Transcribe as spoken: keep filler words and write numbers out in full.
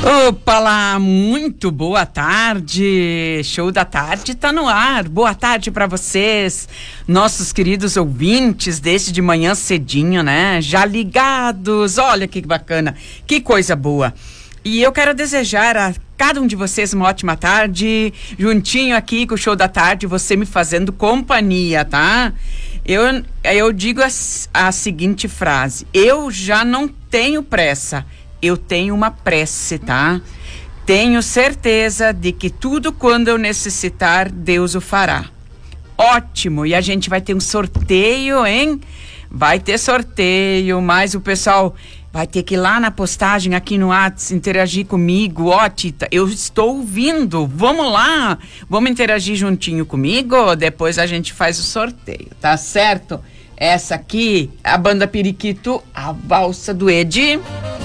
Opa lá, muito boa tarde, show da tarde tá no ar, boa tarde para vocês, nossos queridos ouvintes, desde de manhã cedinho, né, já ligados, olha que bacana, que coisa boa. E eu quero desejar a cada um de vocês uma ótima tarde, juntinho aqui com o show da tarde, você me fazendo companhia, tá? Eu, eu digo a, a seguinte frase, eu já não tenho pressa, eu tenho uma prece, tá? Tenho certeza de que tudo quando eu necessitar, Deus o fará. Ótimo! E a gente vai ter um sorteio, hein? Vai ter sorteio, mas o pessoal vai ter que ir lá na postagem aqui no WhatsApp, interagir comigo. Ó, Tita, eu estou ouvindo. Vamos lá! Vamos interagir juntinho comigo? Depois a gente faz o sorteio, tá certo? Essa aqui, a banda Periquito, a valsa do Edi.